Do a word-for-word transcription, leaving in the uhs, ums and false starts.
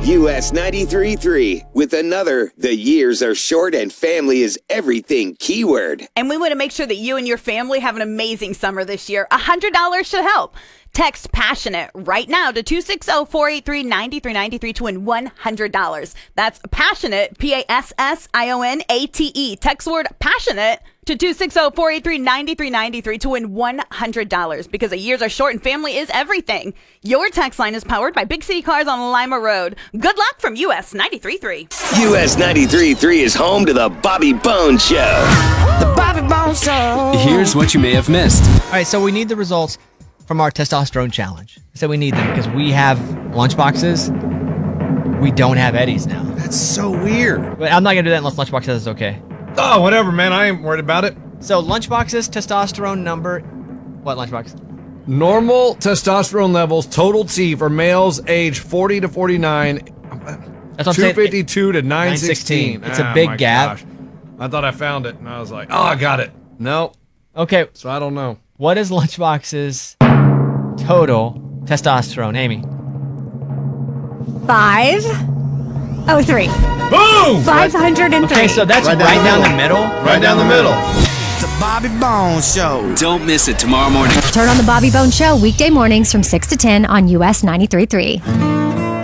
U S ninety-three point three with another "The years are short and family is everything" keyword. And we want to make sure that you and your family have an amazing summer this year. one hundred dollars should help. Text PASSIONATE right now to two six zero, four eight three, nine three nine three to win one hundred dollars. That's PASSIONATE, P A S S I O N A T E. Text word PASSIONATE to two six zero, four eight three, nine three nine three to win one hundred dollars, because the years are short and family is everything. Your text line is powered by Big City Cars on Lima Road. Good luck from U S ninety-three point three. U S ninety-three point three is home to the Bobby Bones Show. The Bobby Bones Show. Here's what you may have missed. All right, so we need the results from our testosterone challenge. So we need them because we have lunchboxes. We don't have Eddie's now. That's so weird. But I'm not going to do that unless Lunchbox says it's okay. Oh, whatever, man. I ain't worried about it. So Lunchbox's testosterone number... What, Lunchbox? Normal testosterone levels, total T for males age forty to forty-nine. That's what I'm two saying. fifty-two to nine sixteen. It's a Ah, big my gap. gosh. I thought I found it, and I was like, oh, I got it. No. Okay, So I don't know. what is Lunchbox's total testosterone, Amy? Five oh three. Boom! Five hundred and three. Okay, so that's right, Right down down, the the middle. Right down the middle. The Bobby Bones Show. Don't miss it tomorrow morning. Turn on the Bobby Bones Show weekday mornings from six to ten on U S ninety-three point three.